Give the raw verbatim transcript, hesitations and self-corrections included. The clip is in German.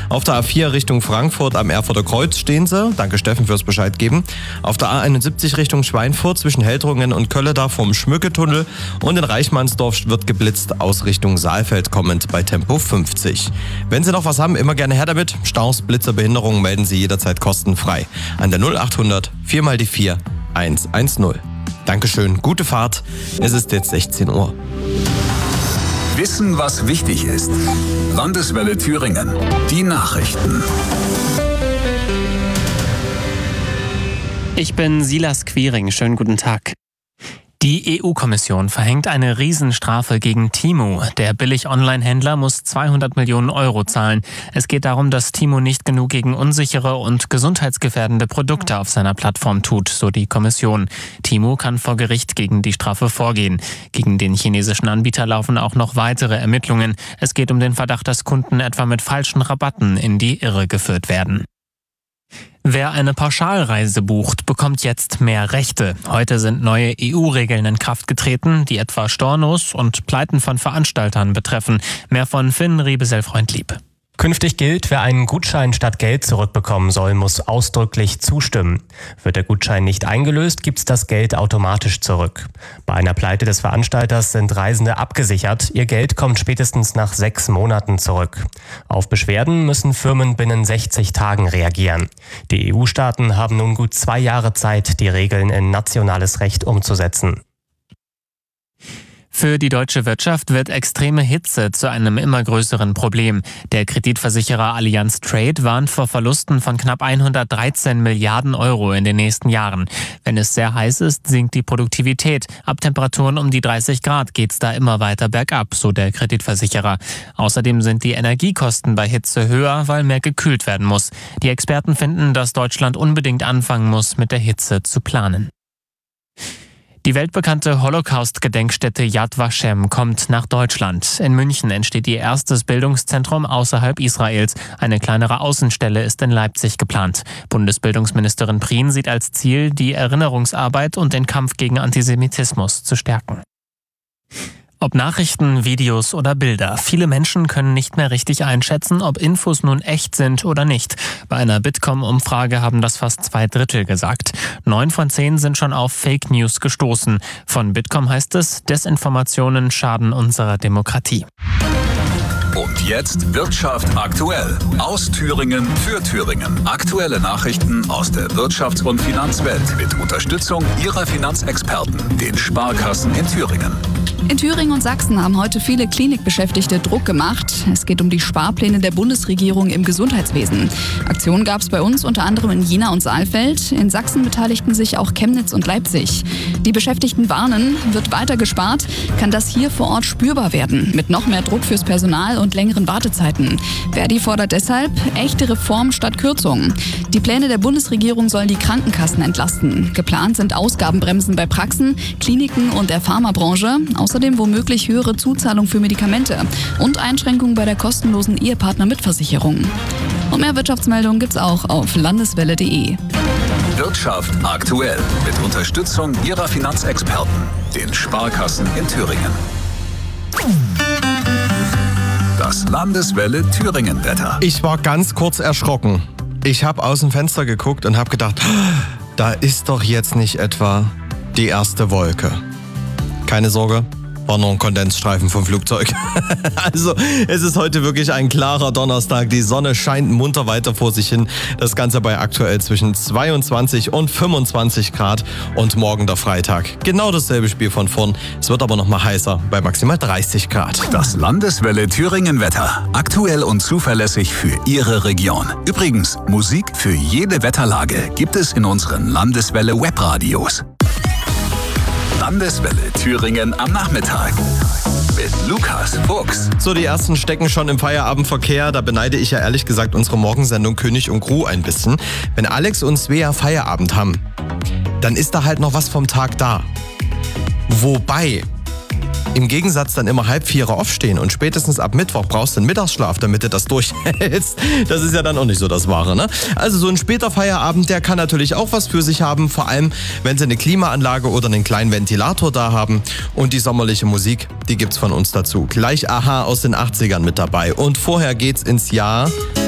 Auf der A vier Richtung Frankfurt am Erfurter Kreuz stehen sie. Danke Steffen fürs Bescheid geben. Auf der A einundsiebzig Richtung Schweinfurt zwischen Heldrungen und Kölleda vom Schmücketunnel. Und in Reichmannsdorf wird geblitzt aus Richtung Saalfeld kommend bei Tempo fünfzig. Wenn Sie noch was haben, immer gerne her damit. Staus, Blitzer, Behinderungen melden Sie jederzeit kostenfrei an der null achthundert vier mal die vier eins eins null. Dankeschön, gute Fahrt. Es ist jetzt sechzehn Uhr. Wissen, was wichtig ist. Landeswelle Thüringen. Die Nachrichten. Ich bin Silas Quiring. Schönen guten Tag. Die E U-Kommission verhängt eine Riesenstrafe gegen Temu. Der Billig-Online-Händler muss zweihundert Millionen Euro zahlen. Es geht darum, dass Temu nicht genug gegen unsichere und gesundheitsgefährdende Produkte auf seiner Plattform tut, so die Kommission. Temu kann vor Gericht gegen die Strafe vorgehen. Gegen den chinesischen Anbieter laufen auch noch weitere Ermittlungen. Es geht um den Verdacht, dass Kunden etwa mit falschen Rabatten in die Irre geführt werden. Wer eine Pauschalreise bucht, bekommt jetzt mehr Rechte. Heute sind neue E U-Regeln in Kraft getreten, die etwa Stornos und Pleiten von Veranstaltern betreffen. Mehr von Finn Riebesell-Freundlieb. Künftig gilt, wer einen Gutschein statt Geld zurückbekommen soll, muss ausdrücklich zustimmen. Wird der Gutschein nicht eingelöst, gibt's das Geld automatisch zurück. Bei einer Pleite des Veranstalters sind Reisende abgesichert. Ihr Geld kommt spätestens nach sechs Monaten zurück. Auf Beschwerden müssen Firmen binnen sechzig Tagen reagieren. Die E U-Staaten haben nun gut zwei Jahre Zeit, die Regeln in nationales Recht umzusetzen. Für die deutsche Wirtschaft wird extreme Hitze zu einem immer größeren Problem. Der Kreditversicherer Allianz Trade warnt vor Verlusten von knapp hundertdreizehn Milliarden Euro in den nächsten Jahren. Wenn es sehr heiß ist, sinkt die Produktivität. Ab Temperaturen um die dreißig Grad geht's da immer weiter bergab, so der Kreditversicherer. Außerdem sind die Energiekosten bei Hitze höher, weil mehr gekühlt werden muss. Die Experten finden, dass Deutschland unbedingt anfangen muss, mit der Hitze zu planen. Die weltbekannte Holocaust-Gedenkstätte Yad Vashem kommt nach Deutschland. In München entsteht ihr erstes Bildungszentrum außerhalb Israels. Eine kleinere Außenstelle ist in Leipzig geplant. Bundesbildungsministerin Prien sieht als Ziel, die Erinnerungsarbeit und den Kampf gegen Antisemitismus zu stärken. Ob Nachrichten, Videos oder Bilder, viele Menschen können nicht mehr richtig einschätzen, ob Infos nun echt sind oder nicht. Bei einer Bitkom-Umfrage haben das fast zwei Drittel gesagt. Neun von zehn sind schon auf Fake News gestoßen. Von Bitkom heißt es, Desinformationen schaden unserer Demokratie. Und jetzt Wirtschaft aktuell. Aus Thüringen für Thüringen. Aktuelle Nachrichten aus der Wirtschafts- und Finanzwelt mit Unterstützung Ihrer Finanzexperten, den Sparkassen in Thüringen. In Thüringen und Sachsen haben heute viele Klinikbeschäftigte Druck gemacht. Es geht um die Sparpläne der Bundesregierung im Gesundheitswesen. Aktionen gab es bei uns unter anderem in Jena und Saalfeld. In Sachsen beteiligten sich auch Chemnitz und Leipzig. Die Beschäftigten warnen, wird weiter gespart, kann das hier vor Ort spürbar werden. Mit noch mehr Druck fürs Personal und längeren Wartezeiten. Verdi fordert deshalb echte Reform statt Kürzungen. Die Pläne der Bundesregierung sollen die Krankenkassen entlasten. Geplant sind Ausgabenbremsen bei Praxen, Kliniken und der Pharmabranche. Außerdem womöglich höhere Zuzahlung für Medikamente und Einschränkungen bei der kostenlosen Ehepartnermitversicherung. Und mehr Wirtschaftsmeldungen gibt's auch auf landeswelle punkt de. Wirtschaft aktuell mit Unterstützung Ihrer Finanzexperten, den Sparkassen in Thüringen. Das Landeswelle Thüringen-Wetter. Ich war ganz kurz erschrocken. Ich habe aus dem Fenster geguckt und habe gedacht, da ist doch jetzt nicht etwa die erste Wolke. Keine Sorge, war nur ein Kondensstreifen vom Flugzeug. Also, es ist heute wirklich ein klarer Donnerstag. Die Sonne scheint munter weiter vor sich hin. Das Ganze bei aktuell zwischen zweiundzwanzig und fünfundzwanzig Grad. Und morgen der Freitag. Genau dasselbe Spiel von vorn. Es wird aber noch mal heißer bei maximal dreißig Grad. Das Landeswelle Thüringen-Wetter. Aktuell und zuverlässig für Ihre Region. Übrigens, Musik für jede Wetterlage gibt es in unseren Landeswelle Webradios. Landeswelle Thüringen am Nachmittag mit Lukas Fuchs. So, die ersten stecken schon im Feierabendverkehr. Da beneide ich ja ehrlich gesagt unsere Morgensendung König und Crew ein bisschen. Wenn Alex und Svea Feierabend haben, dann ist da halt noch was vom Tag da. Wobei, im Gegensatz dann immer halb vierer aufstehen und spätestens ab Mittwoch brauchst du einen Mittagsschlaf, damit du das durchhältst. Das ist ja dann auch nicht so das Wahre, ne? Also so ein später Feierabend, der kann natürlich auch was für sich haben, vor allem wenn sie eine Klimaanlage oder einen kleinen Ventilator da haben. Und die sommerliche Musik, die gibt's von uns dazu. Gleich Aha aus den achtzigern mit dabei. Und vorher geht's ins Jahr